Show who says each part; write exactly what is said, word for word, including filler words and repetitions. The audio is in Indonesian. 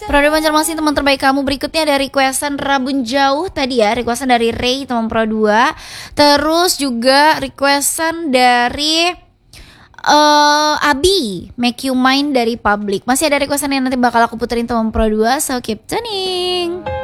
Speaker 1: Produk Banjarmasin teman terbaik kamu. Berikutnya ada requestan Rabun Jauh tadi ya, requestan dari Ray teman Pro dua. Terus juga requestan dari uh, Abi Make You Mine dari Public. Masih ada requestan yang nanti bakal aku puterin teman Pro dua, so keep tuning.